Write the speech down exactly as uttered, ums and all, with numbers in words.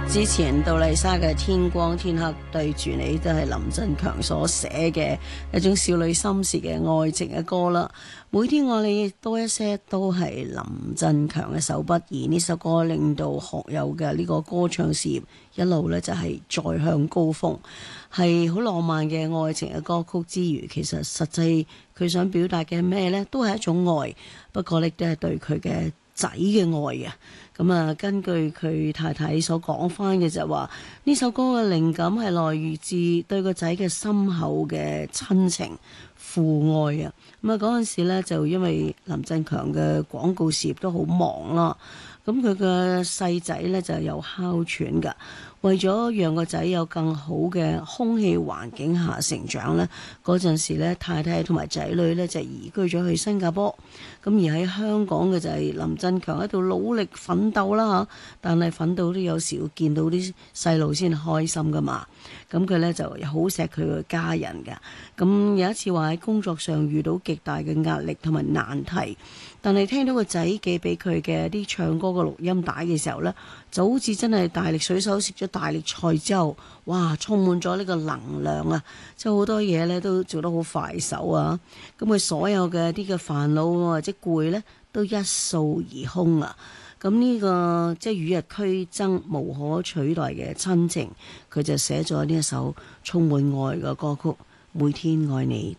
之前杜麗莎嘅《天光天黑對住你》都係林振強所寫嘅一種少女心事嘅愛情嘅歌啦。每天愛你多一些都係林振強嘅手筆，而呢首歌令到學友嘅呢個歌唱事業一路呢就係再向高峰，係好浪漫嘅愛情嘅歌曲之餘，其實實際佢想表達嘅咩呢？都係一種愛，不過呢都係對佢嘅仔嘅愛啊。咁啊，根據佢太太所講翻嘅就係話，呢首歌嘅靈感係來自對個仔嘅深厚嘅親情父愛啊。咁啊，嗰陣時咧就因為林振強嘅廣告事業都好忙啦，咁佢嘅細仔咧就有哮喘噶，為咗讓個仔有更好嘅空氣環境下成長咧，嗰陣時咧太太同埋仔女咧就移居咗去新加坡。咁而喺香港嘅就係林振強喺度努力奮鬥啦嚇，但係奮鬥都有時要見到啲細路先開心噶嘛。咁佢咧就好錫佢嘅家人㗎。咁有一次話喺工作上遇到極大嘅壓力同埋難題，但係聽到個仔寄俾佢嘅啲唱歌嘅錄音帶嘅時候呢，就好似真係大力水手食咗大力菜之後，哇！充滿咗呢個能量啊！即係好多嘢呢都做得好快手啊！咁佢所有嘅啲嘅煩惱或者攰呢，都一掃而空啊！咁呢、這個即係與日俱增、無可取代嘅親情，佢就寫咗呢一首充滿愛嘅歌曲《每天愛你